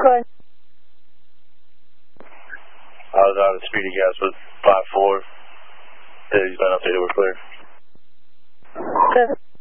ahead. I was out of Speedy Gas with 5-4. He's been updated, we're clear. Okay.